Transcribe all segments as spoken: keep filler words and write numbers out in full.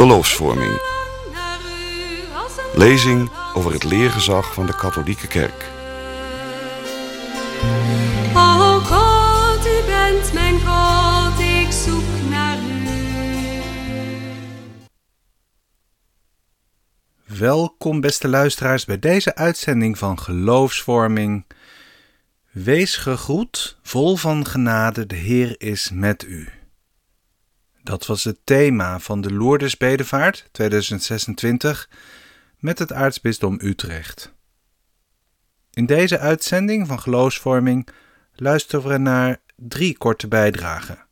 Geloofsvorming. Lezing over het leergezag van de katholieke kerk. O God, u bent mijn God, ik zoek naar u. Welkom beste luisteraars bij deze uitzending van Geloofsvorming. Wees gegroet, vol van genade, de Heer is met u. Dat was het thema van de Lourdesbedevaart tweeduizend zesentwintig met het Aartsbisdom Utrecht. In deze uitzending van Geloofsvorming luisteren we naar drie korte bijdragen.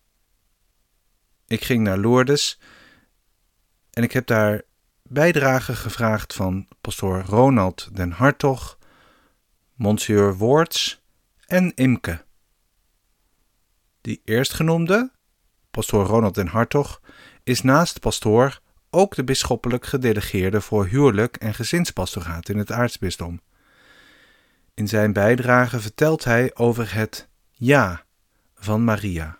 Ik ging naar Lourdes en ik heb daar bijdragen gevraagd van pastoor Ronald den Hartog, Monsieur Woerts en Imke. Die eerstgenoemde, pastoor Ronald den Hartog, is naast pastoor ook de bisschoppelijk gedelegeerde voor huwelijk en gezinspastoraat in het aartsbisdom. In zijn bijdrage vertelt hij over het ja van Maria.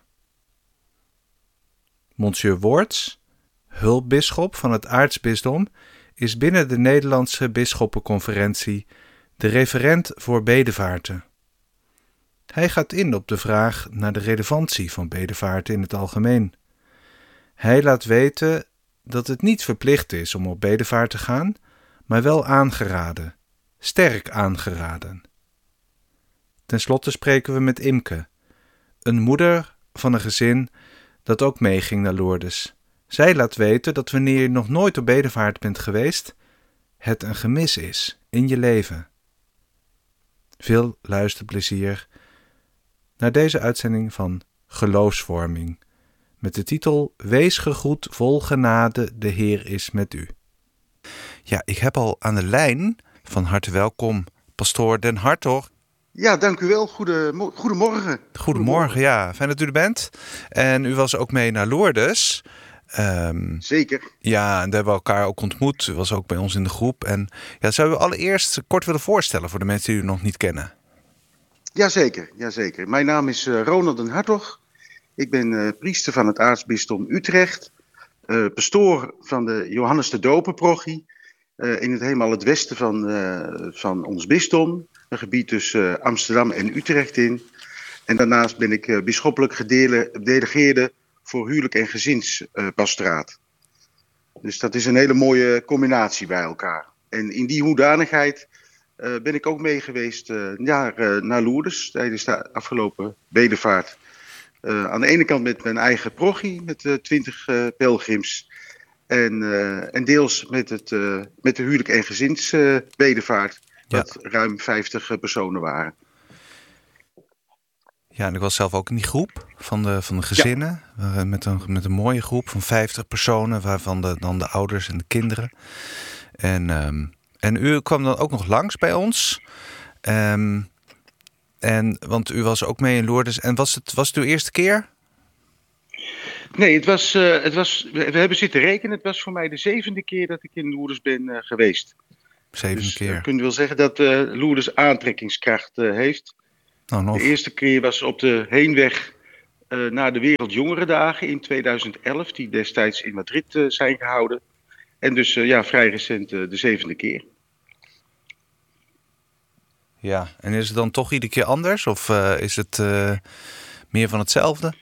Monsieur Woerts, hulpbisschop van het aartsbisdom, is binnen de Nederlandse bisschoppenconferentie de referent voor bedevaarten. Hij gaat in op de vraag naar de relevantie van bedevaarten in het algemeen. Hij laat weten dat het niet verplicht is om op bedevaart te gaan, maar wel aangeraden, sterk aangeraden. Ten slotte spreken we met Imke, een moeder van een gezin dat ook meeging naar Lourdes. Zij laat weten dat wanneer je nog nooit op bedevaart bent geweest, het een gemis is in je leven. Veel luisterplezier naar deze uitzending van Geloofsvorming met de titel Wees gegroet, vol genade, de Heer is met u. Ja, ik heb al aan de lijn, van harte welkom, pastoor den Hartog. Ja, dank u wel. Goedemo- Goedemorgen. Goedemorgen, ja. Fijn dat u er bent. En u was ook mee naar Lourdes. Um, Zeker. Ja, en daar hebben we elkaar ook ontmoet. U was ook bij ons in de groep. En ja, zouden we allereerst kort willen voorstellen voor de mensen die u nog niet kennen? Jazeker, jazeker. Mijn naam is uh, Ronald den Hartog. Ik ben uh, priester van het aartsbisdom Utrecht. Uh, pastoor van de Johannes de Doper-parochie. Uh, in het helemaal het westen van, uh, van ons bisdom. Een gebied tussen uh, Amsterdam en Utrecht in. En daarnaast ben ik uh, bisschoppelijk gedelegeerde voor huwelijk en gezinspastoraat. Uh, dus dat is een hele mooie combinatie bij elkaar. En in die hoedanigheid uh, ben ik ook mee geweest uh, naar, uh, naar Lourdes tijdens de afgelopen bedevaart. Uh, aan de ene kant met mijn eigen parochie, met uh, twintig uh, pelgrims. En, uh, en deels met, het, uh, met de huwelijk en gezinsbedevaart, uh, dat ja. ruim vijftig uh, personen waren. Ja, en ik was zelf ook in die groep van de, van de gezinnen. Ja. Met, een, met een mooie groep van vijftig personen, waarvan de, dan de ouders en de kinderen. En, um, en u kwam dan ook nog langs bij ons. Um, en, want u was ook mee in Lourdes. En was het, was het uw eerste keer? Nee, het was, uh, het was, we hebben zitten rekenen. Het was voor mij de zevende keer dat ik in Lourdes ben uh, geweest. Zevende dus, keer. Je kunt wel zeggen dat uh, Lourdes aantrekkingskracht uh, heeft. Oh, nog. De eerste keer was op de heenweg uh, naar de Wereldjongerendagen in tweeduizend elf, die destijds in Madrid uh, zijn gehouden. En dus uh, ja, vrij recent uh, de zevende keer. Ja, en is het dan toch iedere keer anders? Of uh, is het uh, meer van hetzelfde?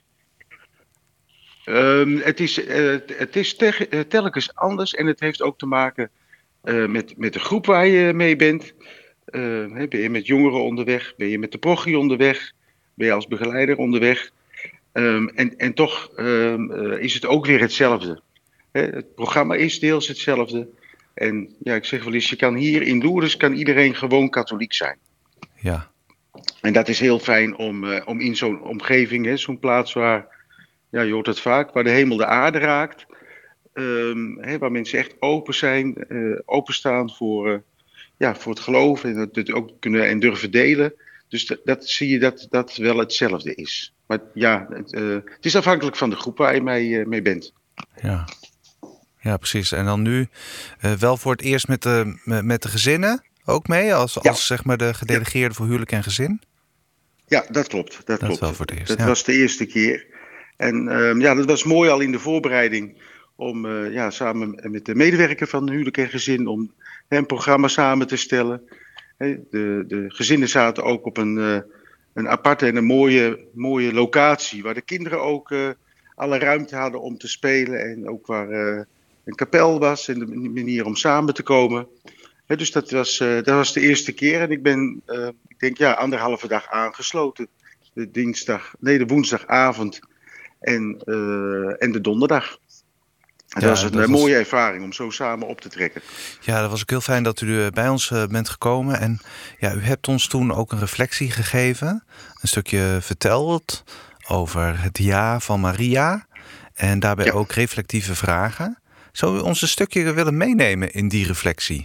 Um, het is, uh, het is te- uh, telkens anders en het heeft ook te maken uh, met, met de groep waar je mee bent. Uh, ben je met jongeren onderweg? Ben je met de parochie onderweg? Ben je als begeleider onderweg? Um, en, en toch um, uh, is het ook weer hetzelfde. He, het programma is deels hetzelfde. En ja, ik zeg wel eens, je kan hier in Lourdes kan iedereen gewoon katholiek zijn. Ja. En dat is heel fijn om, uh, om in zo'n omgeving, hè, zo'n plaats waar, ja, je hoort het vaak, waar de hemel de aarde raakt. Um, hè, waar mensen echt open zijn, uh, openstaan voor... Uh, Ja, voor het geloof en dat, dat ook kunnen en durven delen. Dus dat, dat zie je dat dat wel hetzelfde is. Maar ja, het, uh, het is afhankelijk van de groep waar je mee, uh, mee bent. Ja. Ja, precies. En dan nu uh, wel voor het eerst met de, met de gezinnen ook mee? Als, ja. als zeg maar de gedelegeerde ja. voor huwelijk en gezin? Ja, dat klopt. Dat, dat klopt. Wel voor het eerst, dat ja. was de eerste keer. En um, ja, dat was mooi al in de voorbereiding om uh, ja, samen met de medewerker van Huwelijk en Gezin om hè, een programma samen te stellen. Hè, de, de gezinnen zaten ook op een, uh, een aparte en een mooie, mooie locatie waar de kinderen ook uh, alle ruimte hadden om te spelen en ook waar uh, een kapel was en de manier om samen te komen. Hè, dus dat was, uh, dat was de eerste keer en ik ben, uh, ik denk ja, anderhalve dag aangesloten. De dinsdag, nee, de woensdagavond en, uh, en de donderdag. En ja, dat was een dat mooie was... ervaring om zo samen op te trekken. Ja, dat was ook heel fijn dat u bij ons bent gekomen. En ja, u hebt ons toen ook een reflectie gegeven. Een stukje verteld over het ja van Maria. En daarbij ja. ook reflectieve vragen. Zou u ons een stukje willen meenemen in die reflectie?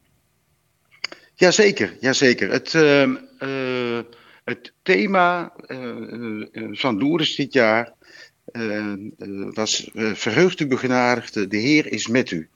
Jazeker, jazeker. Het, uh, uh, het thema uh, uh, van Lourdes dit jaar... Uh, uh, was uh, verheugd u begenadigde, de Heer is met u.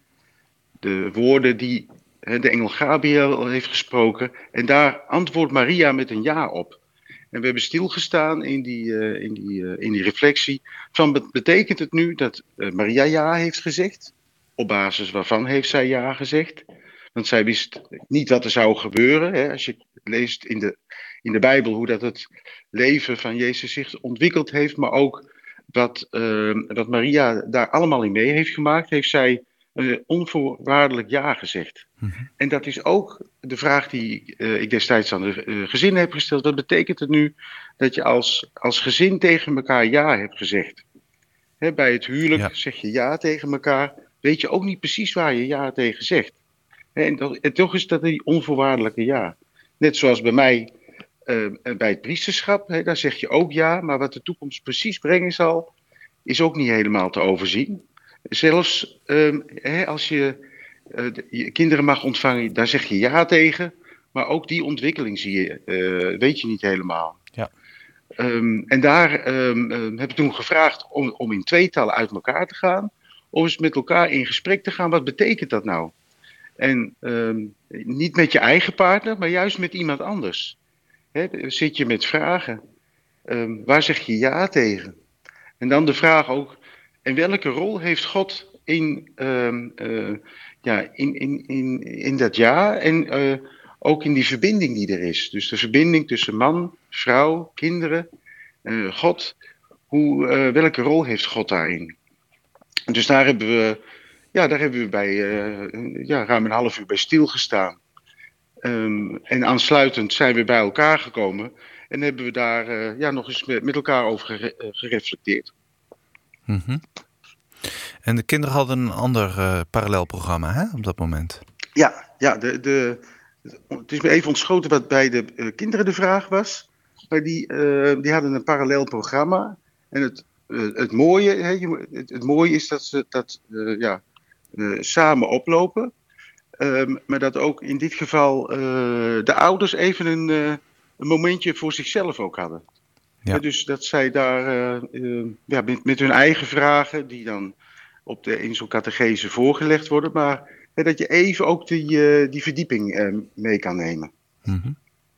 De woorden die uh, de engel Gabriel heeft gesproken. En daar antwoordt Maria met een ja op. En we hebben stilgestaan in die, uh, in die, uh, in die reflectie. Van, betekent het nu dat uh, Maria ja heeft gezegd? Op basis waarvan heeft zij ja gezegd? Want zij wist niet wat er zou gebeuren. Hè? Als je leest in de, in de Bijbel hoe dat het leven van Jezus zich ontwikkeld heeft, maar ook Wat, uh, wat Maria daar allemaal in mee heeft gemaakt, heeft zij uh, onvoorwaardelijk ja gezegd. Mm-hmm. En dat is ook de vraag die uh, ik destijds aan de uh, gezinnen heb gesteld. Wat betekent het nu dat je als, als gezin tegen elkaar ja hebt gezegd? Hè, bij het huwelijk ja. zeg je ja tegen elkaar, weet je ook niet precies waar je ja tegen zegt. Hè, en, dat, en toch is dat die onvoorwaardelijke ja. Net zoals bij mij... Uh, bij het priesterschap, hè, daar zeg je ook ja, maar wat de toekomst precies brengen zal, is ook niet helemaal te overzien. Zelfs uh, hè, als je, uh, de, je kinderen mag ontvangen, daar zeg je ja tegen, maar ook die ontwikkeling zie je, uh, weet je niet helemaal. Ja. Um, en daar um, uh, heb ik toen gevraagd om, om in tweetallen uit elkaar te gaan, om eens met elkaar in gesprek te gaan, wat betekent dat nou? En um, niet met je eigen partner, maar juist met iemand anders. He, zit je met vragen, um, waar zeg je ja tegen? En dan de vraag ook, en welke rol heeft God in, um, uh, ja, in, in, in, in dat ja en uh, ook in die verbinding die er is? Dus de verbinding tussen man, vrouw, kinderen, uh, God, hoe, uh, welke rol heeft God daarin? Dus daar hebben we, ja, daar hebben we bij uh, ja, ruim een half uur bij stilgestaan. Um, en aansluitend zijn we bij elkaar gekomen en hebben we daar uh, ja, nog eens met, met elkaar over gere- uh, gereflecteerd. Mm-hmm. En de kinderen hadden een ander uh, parallel programma, hè, op dat moment? Ja, ja de, de, het is me even ontschoten wat bij de uh, kinderen de vraag was. Maar die, uh, die hadden een parallel programma. En het, uh, het, mooie, hè, het, het mooie is dat ze dat uh, ja, uh, samen oplopen. Um, maar dat ook in dit geval uh, de ouders even een, uh, een momentje voor zichzelf ook hadden. Ja. Ja, dus dat zij daar uh, uh, ja, met, met hun eigen vragen, die dan op de, in zo'n catechese voorgelegd worden, maar uh, dat je even ook die, uh, die verdieping uh, mee kan nemen. Mm-hmm.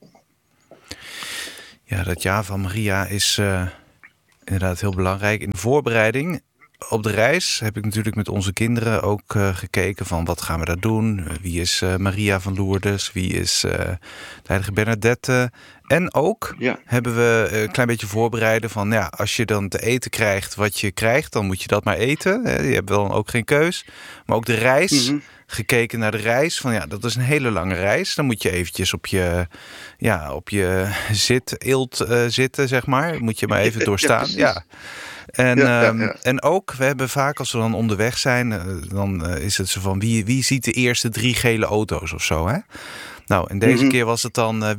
Ja, dat ja van Maria is uh, inderdaad heel belangrijk. In de voorbereiding op de reis heb ik natuurlijk met onze kinderen ook uh, gekeken van wat gaan we daar doen? Wie is uh, Maria van Lourdes? Wie is uh, de heilige Bernadette? En ook ja. hebben we een klein beetje voorbereiden van ja, als je dan te eten krijgt wat je krijgt, dan moet je dat maar eten. Hè? Je hebt wel ook geen keus. Maar ook de reis, mm-hmm. gekeken naar de reis van ja, dat is een hele lange reis. Dan moet je eventjes op je, ja, op je zit, eelt uh, zitten, zeg maar. Moet je maar even doorstaan. Ja, ja. En, ja, ja, ja. en ook, we hebben vaak als we dan onderweg zijn, dan is het zo van wie, wie ziet de eerste drie gele auto's of zo, hè? Nou, en deze mm-hmm. keer was het dan